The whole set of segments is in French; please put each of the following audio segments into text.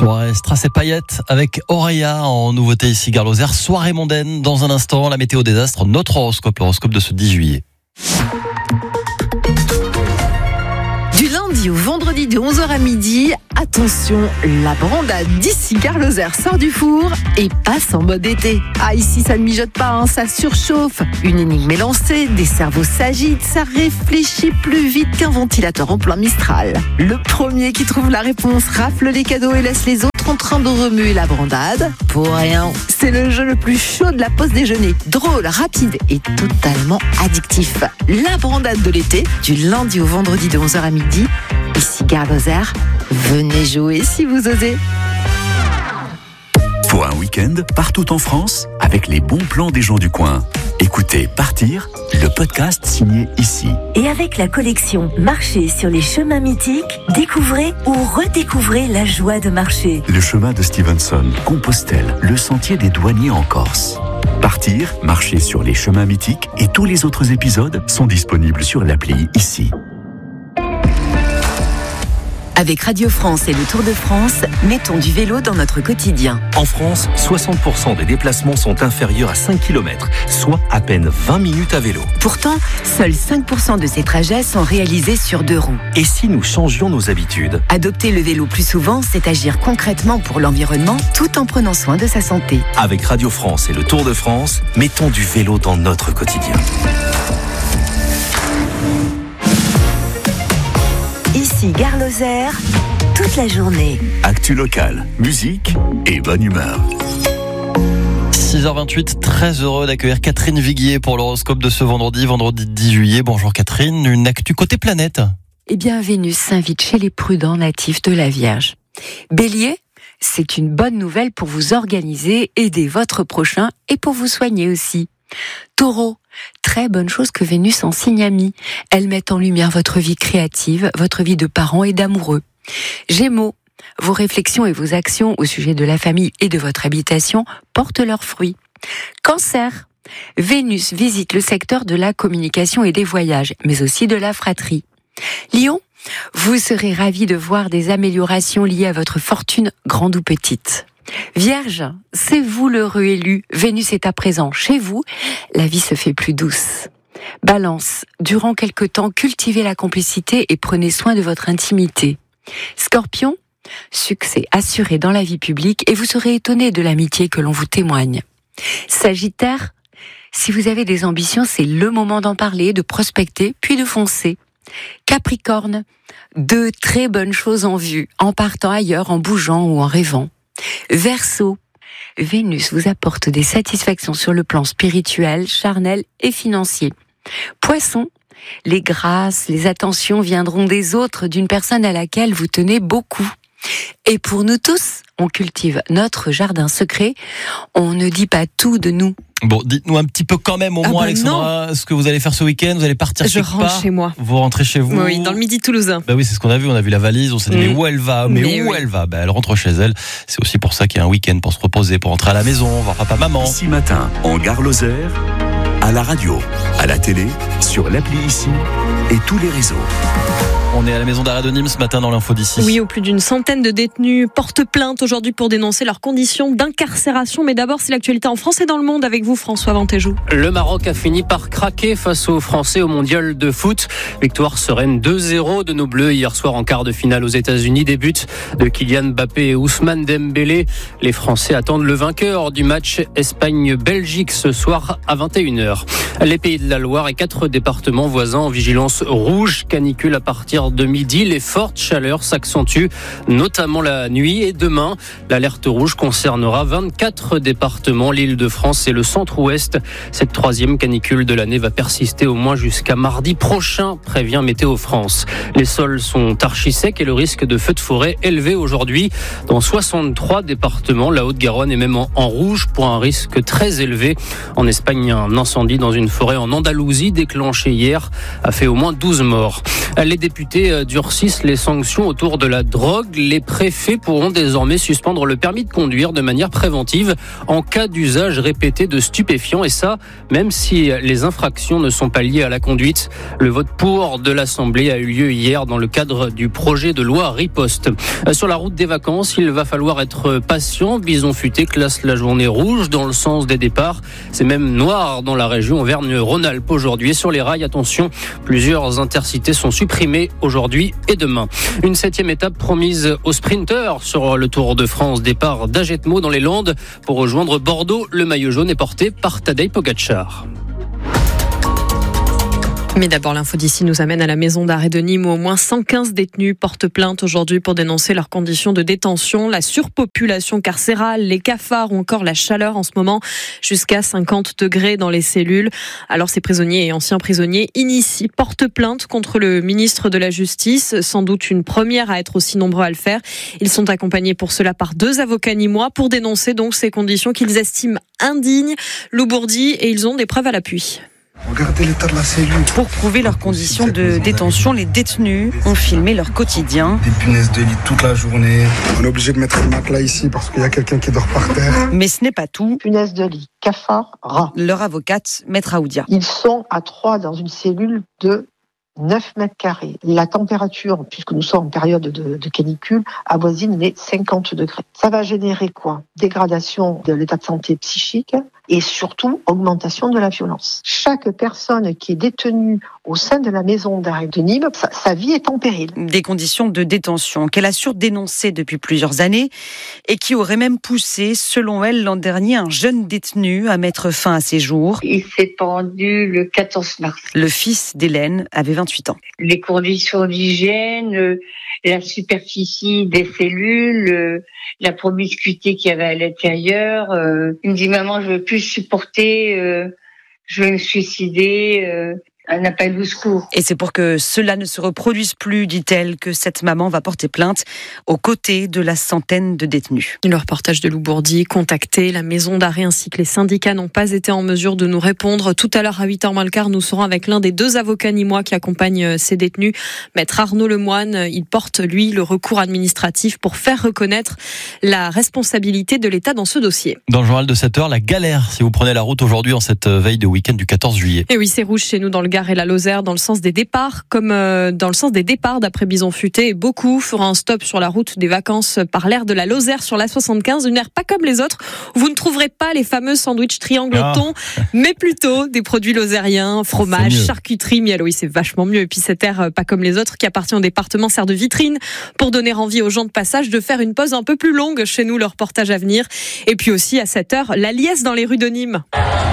Soirée Strass et paillettes avec Auréa en nouveauté ici Gare Lozère. Soirée mondaine dans un instant, la météo des astres, notre horoscope, l'horoscope de ce 10 juillet. Du lundi au vendredi de 11h à midi, attention, la brandade d'ici Gare Lozère sort du four et passe en mode été. Ah, ici ça ne mijote pas, ça surchauffe. Une énigme est lancée, des cerveaux s'agitent, ça réfléchit plus vite qu'un ventilateur en plein Mistral. Le premier qui trouve la réponse rafle les cadeaux et laisse les autres en train de remuer la brandade. Pour rien, c'est le jeu le plus chaud de la pause déjeuner. Drôle, rapide et totalement addictif. La brandade de l'été, du lundi au vendredi de 11h à midi, ici Gare Lozère. Venez jouer si vous osez. Pour un week-end, partout en France, avec les bons plans des gens du coin. Écoutez Partir, le podcast signé ici. Et avec la collection Marcher sur les chemins mythiques, découvrez ou redécouvrez la joie de marcher. Le chemin de Stevenson, Compostelle, le sentier des douaniers en Corse. Partir, marcher sur les chemins mythiques et tous les autres épisodes sont disponibles sur l'appli ici. Avec Radio France et le Tour de France, mettons du vélo dans notre quotidien. En France, 60% des déplacements sont inférieurs à 5 km, soit à peine 20 minutes à vélo. Pourtant, seuls 5% de ces trajets sont réalisés sur 2 roues. Et si nous changions nos habitudes ? Adopter le vélo plus souvent, c'est agir concrètement pour l'environnement tout en prenant soin de sa santé. Avec Radio France et le Tour de France, mettons du vélo dans notre quotidien. Ici Gare Lozère, toute la journée. Actu locale, musique et bonne humeur. 6h28, très heureux d'accueillir Catherine Viguier pour l'horoscope de ce vendredi 10 juillet. Bonjour Catherine, une actu côté planète. Eh bien, Vénus s'invite chez les prudents natifs de la Vierge. Bélier, c'est une bonne nouvelle pour vous organiser, aider votre prochain et pour vous soigner aussi. Taureau, très bonne chose que Vénus en signe ami. Elle met en lumière votre vie créative, votre vie de parents et d'amoureux. Gémeaux, vos réflexions et vos actions au sujet de la famille et de votre habitation portent leurs fruits. Cancer, Vénus visite le secteur de la communication et des voyages, mais aussi de la fratrie. Lion, vous serez ravis de voir des améliorations liées à votre fortune, grande ou petite. Vierge, c'est vous l'heureux élu. Vénus est à présent chez vous. La vie se fait plus douce. Balance, durant quelque temps, cultivez la complicité et prenez soin de votre intimité. Scorpion, succès assuré dans la vie publique et vous serez étonné de l'amitié que l'on vous témoigne. Sagittaire, si vous avez des ambitions, c'est le moment d'en parler, de prospecter, puis de foncer. Capricorne, 2 très bonnes choses en vue, en partant ailleurs, en bougeant ou en rêvant. Verseau, Vénus vous apporte des satisfactions sur le plan spirituel, charnel et financier. Poisson, les grâces, les attentions viendront des autres, d'une personne à laquelle vous tenez beaucoup. Et pour nous tous, on cultive notre jardin secret, on ne dit pas tout de nous. Bon, dites-nous un petit peu quand même au moins, Alexandra, ce que vous allez faire ce week-end. Vous allez partir quelque part. Je rentre chez moi. Vous rentrez chez vous. Oui, dans le midi toulousain. Bah oui, c'est ce qu'on a vu. On a vu la valise. On s'est dit, mais où elle va ? Elle va ? Bah, elle rentre chez elle. C'est aussi pour ça qu'il y a un week-end pour se reposer, pour rentrer à la maison, voir papa, maman. 6 matins en Gare Lozère, à la radio, à la télé, sur l'appli ici et tous les réseaux. On est à la maison d'arrêt de Nîmes ce matin dans l'info d'ici. Oui, où plus d'une centaine de détenus portent plainte aujourd'hui pour dénoncer leurs conditions d'incarcération. Mais d'abord, c'est l'actualité en France et dans le monde avec vous, François Vantéjou. Le Maroc a fini par craquer face aux Français au mondial de foot. Victoire sereine 2-0 de nos Bleus hier soir en quart de finale aux États-Unis. Des buts de Kylian Mbappé et Ousmane Dembélé. Les Français attendent le vainqueur du match Espagne-Belgique ce soir à 21h. Les Pays de la Loire et 4 départements voisins en vigilance rouge. Canicule à partir de midi. Les fortes chaleurs s'accentuent, notamment la nuit et demain. L'alerte rouge concernera 24 départements, l'Île-de-France et le centre-ouest. Cette 3e canicule de l'année va persister au moins jusqu'à mardi prochain, prévient Météo France. Les sols sont archi secs et le risque de feux de forêt élevé aujourd'hui. Dans 63 départements, la Haute-Garonne est même en rouge pour un risque très élevé. En Espagne, un incendie dans une forêt en Andalousie déclenché hier a fait au moins 12 morts. Les députés durcissent les sanctions autour de la drogue. Les préfets pourront désormais suspendre le permis de conduire de manière préventive en cas d'usage répété de stupéfiants, et ça, même si les infractions ne sont pas liées à la conduite. Le vote pour de l'Assemblée a eu lieu hier dans le cadre du projet de loi Riposte. Sur la route des vacances, il va falloir être patient. Bison Futé classe la journée rouge dans le sens des départs. C'est même noir dans la région Auvergne-Rhône-Alpes aujourd'hui. Et sur les rails, attention, plusieurs intercités sont supprimés aujourd'hui et demain. Une 7e étape promise aux sprinteurs sur le Tour de France. Départ d'Agetmo dans les Landes pour rejoindre Bordeaux. Le maillot jaune est porté par Tadej Pogačar. Mais d'abord, l'info d'ici nous amène à la maison d'arrêt de Nîmes où au moins 115 détenus portent plainte aujourd'hui pour dénoncer leurs conditions de détention, la surpopulation carcérale, les cafards ou encore la chaleur en ce moment, jusqu'à 50 degrés dans les cellules. Alors ces prisonniers et anciens prisonniers portent plainte contre le ministre de la Justice, sans doute une première à être aussi nombreux à le faire. Ils sont accompagnés pour cela par 2 avocats nîmois pour dénoncer donc ces conditions qu'ils estiment indignes. Lou Bourdi, et ils ont des preuves à l'appui. Regardez l'état de la cellule. Pour prouver leurs conditions de détention, les détenus ont filmé leur quotidien. Des punaises de lit toute la journée. On est obligé de mettre le matelas ici parce qu'il y a quelqu'un qui dort par terre. Mais ce n'est pas tout. Punaises de lit, cafards, rats. Leur avocate, Maître Aoudia. Ils sont à 3 dans une cellule de 9 mètres carrés. La température, puisque nous sommes en période de canicule, avoisine les 50 degrés. Ça va générer quoi ? Dégradation de l'état de santé psychique et surtout augmentation de la violence. Chaque personne qui est détenue au sein de la maison d'arrêt de Nîmes, sa vie est en péril. Des conditions de détention qu'elle assure dénoncer depuis plusieurs années et qui auraient même poussé, selon elle, l'an dernier, un jeune détenu à mettre fin à ses jours. Il s'est pendu le 14 mars. Le fils d'Hélène avait 28 ans. Les conditions d'hygiène, la superficie des cellules, la promiscuité qu'il y avait à l'intérieur. Il me dit « Maman, je veux plus supporter, je vais me suicider ». Un appel au secours. Et c'est pour que cela ne se reproduise plus, dit-elle, que cette maman va porter plainte aux côtés de la centaine de détenus. Le reportage de Lou Bourdi, contacté, la maison d'arrêt ainsi que les syndicats n'ont pas été en mesure de nous répondre. Tout à l'heure à 8h moins le quart, nous serons avec l'un des 2 avocats nîmois qui accompagnent ces détenus, Maître Arnaud Lemoine. Il porte, lui, le recours administratif pour faire reconnaître la responsabilité de l'État dans ce dossier. Dans le journal de 7h, la galère si vous prenez la route aujourd'hui en cette veille de week-end du 14 juillet. Et oui, c'est rouge chez nous dans le Gard et la Lozère dans le sens des départs, comme dans le sens des départs d'après Bison Futé. Et beaucoup feront un stop sur la route des vacances par l'aire de la Lozère sur la 75, une aire pas comme les autres. Vous ne trouverez pas les fameux sandwichs triangle au thon, mais plutôt des produits lozériens, fromage, charcuterie, miel. Oui, c'est vachement mieux. Et puis cette aire pas comme les autres qui appartient au département sert de vitrine pour donner envie aux gens de passage de faire une pause un peu plus longue chez nous, le reportage à venir. Et puis aussi à 7h, la liesse dans les rues de Nîmes.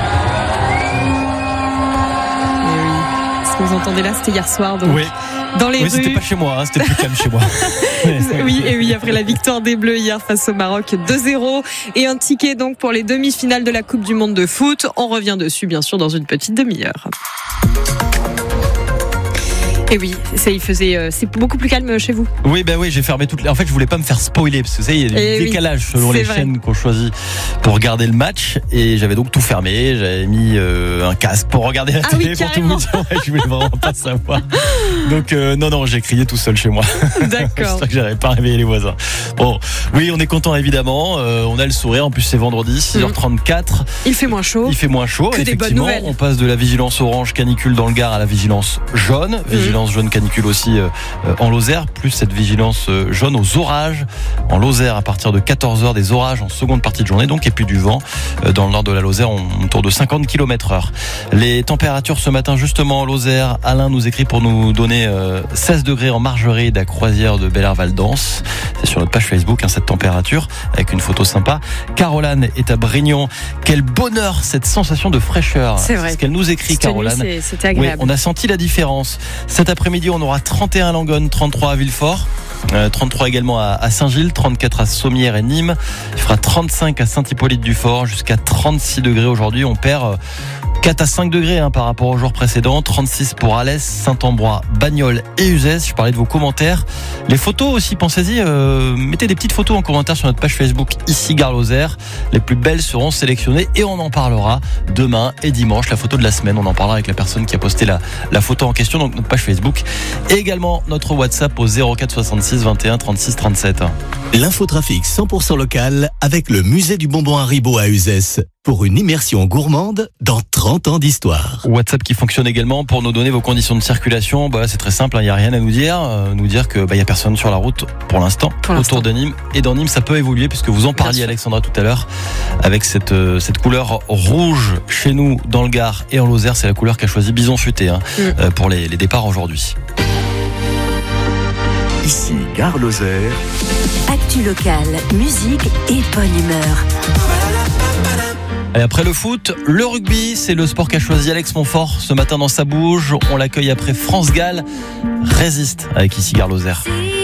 Vous entendez là, c'était hier soir, donc oui. Dans les rues. C'était pas chez moi, c'était plus calme chez moi. Oui, après la victoire des Bleus hier face au Maroc 2-0 et un ticket donc pour les demi-finales de la Coupe du Monde de foot. On revient dessus bien sûr dans une petite demi-heure. Et oui, c'est beaucoup plus calme chez vous. Oui, j'ai fermé toutes les. En fait, je voulais pas me faire spoiler parce que il y a des décalages selon les chaînes qu'on choisit pour regarder le match et j'avais donc tout fermé. J'avais mis un casque pour regarder la télé pour tout vous dire. Je voulais vraiment pas savoir. Donc non, j'ai crié tout seul chez moi. D'accord. J'espère que j'avais pas réveillé les voisins. Bon, oui, on est content évidemment. On a le sourire. En plus, c'est vendredi, 6h34. Il fait moins chaud. Que des bonnes nouvelles. On passe de la vigilance orange canicule dans le Gard à la vigilance jaune. Jaune canicule aussi en Lozère, plus cette vigilance jaune aux orages en Lozère à partir de 14h, des orages en seconde partie de journée donc, et puis du vent dans le nord de la Lozère autour de 50 km/h. Les températures ce matin justement en Lozère, Alain nous écrit pour nous donner 16 degrés en Margeride à Croisière de Bel-Air-Val-d'Ans. C'est sur notre page Facebook cette température avec une photo sympa. Caroline est à Brignon. Quel bonheur cette sensation de fraîcheur. C'est vrai. Ce qu'elle nous écrit, Caroline. C'était agréable. Oui, on a senti la différence. Cet après-midi, on aura 31 à Langonne, 33 à Villefort, 33 également à Saint-Gilles, 34 à Sommières et Nîmes. Il fera 35 à Saint-Hippolyte-du-Fort, jusqu'à 36 degrés aujourd'hui. On perd 4 à 5 degrés par rapport au jour précédent, 36 pour Alès, Saint-Ambrois, Bagnols et Uzès. Je parlais de vos commentaires. Les photos aussi, pensez-y, mettez des petites photos en commentaire sur notre page Facebook ici Gare Lozère. Les plus belles seront sélectionnées et on en parlera demain et dimanche. La photo de la semaine, on en parlera avec la personne qui a posté la photo en question, donc notre page Facebook. Et également notre WhatsApp au 04 66 21 36 37. L'infotrafic 100% local avec le musée du bonbon Haribo à Uzès. Pour une immersion gourmande dans 30 ans d'histoire. WhatsApp qui fonctionne également pour nous donner vos conditions de circulation. C'est très simple, il n'y a rien à nous dire que il y a personne sur la route pour l'instant autour de Nîmes. Et dans Nîmes, ça peut évoluer puisque vous en parliez, Alexandra, tout à l'heure, avec cette couleur rouge chez nous dans le Gard et en Lozère. C'est la couleur qu'a choisi Bison Futé pour les départs aujourd'hui. Ici Gare Lozère. Actu locale, musique et bonne humeur. Et après le foot, le rugby, c'est le sport qu'a choisi Alex Montfort ce matin dans sa bouge. On l'accueille après France-Galles. Résiste avec ici Gare Lozère.